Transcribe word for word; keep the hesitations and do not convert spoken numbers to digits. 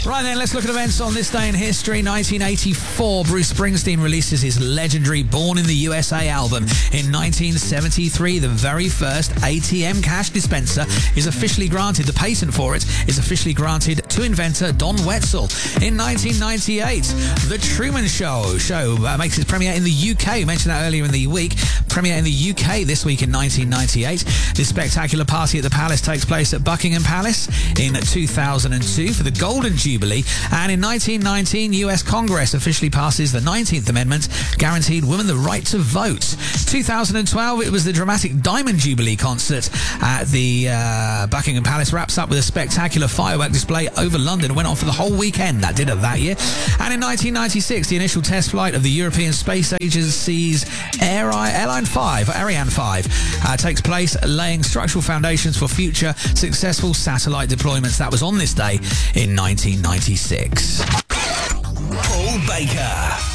Right then, let's look at events on this day in history. nineteen eighty-four, Bruce Springsteen releases his legendary Born in the U S A album. In nineteen seventy-three, the very first A T M cash dispenser is officially granted. The patent for it is officially granted to inventor Don Wetzel. In nineteen ninety-eight, The Truman Show show uh, makes its premiere in the U K. We mentioned that earlier in the week. Premiere in the U K this week in nineteen ninety-eight. This spectacular party at the Palace takes place at Buckingham Palace in two thousand two for the Golden Jubilee. And in nineteen nineteen, U S Congress officially passes the nineteenth Amendment, guaranteed women the right to vote. two thousand twelve, it was the dramatic Diamond Jubilee concert at the uh, Buckingham Palace. Wraps up with a spectacular firework display over London. Went on for the whole weekend. That did it that year. And in nineteen ninety-six, the initial test flight of the European Space Agency's Air Airline five, Ariane five, uh, takes place, laying structural foundations for future successful satellite deployments. That was on this day in nineteen ninety-six. Paul Baker.